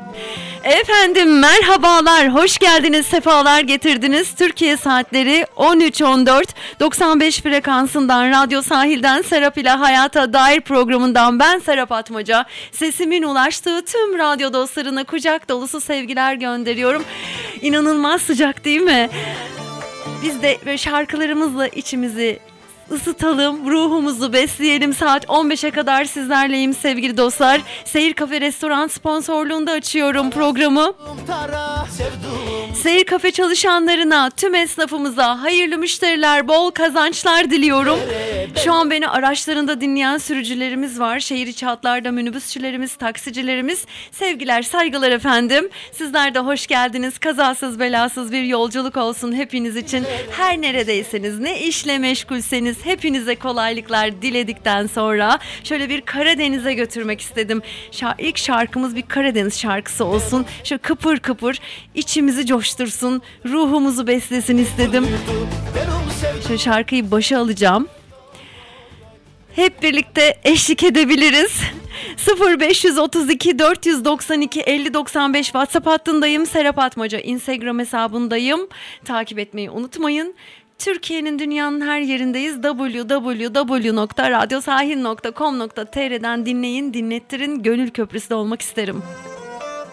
Efendim merhabalar, hoş geldiniz, sefalar getirdiniz. Türkiye saatleri 13.14, 95 frekansından, Radyo Sahil'den Serap ile Hayata Dair programından ben Serap Atmaca. Sesimin ulaştığı tüm radyo dostlarına kucak dolusu sevgiler gönderiyorum. İnanılmaz sıcak değil mi? Biz de böyle şarkılarımızla içimizi ısıtalım, ruhumuzu besleyelim. Saat 15'e kadar sizlerleyim sevgili dostlar. Seyir Kafe Restoran sponsorluğunda açıyorum programı. Seyir Kafe çalışanlarına, tüm esnafımıza hayırlı müşteriler, bol kazançlar diliyorum. Şu an beni araçlarında dinleyen sürücülerimiz var. Şehir içi hatlarda minibüsçülerimiz, taksicilerimiz. Sevgiler, saygılar efendim. Sizler de hoş geldiniz. Kazasız belasız bir yolculuk olsun hepiniz için. Her neredeyseniz, ne işle meşgulseniz hepinize kolaylıklar diledikten sonra şöyle bir Karadeniz'e götürmek istedim. İlk şarkımız bir Karadeniz şarkısı olsun. Şöyle kıpır kıpır içimizi coştursun, ruhumuzu beslesin istedim. Şöyle şarkıyı başa alacağım. Hep birlikte eşlik edebiliriz. 0532 492 50 95 WhatsApp hattındayım. Serap Atmaca Instagram hesabındayım. Takip etmeyi unutmayın. Türkiye'nin, dünyanın her yerindeyiz. www.radyosahil.com.tr'den dinleyin, dinlettirin. Gönül Köprüsü'de olmak isterim.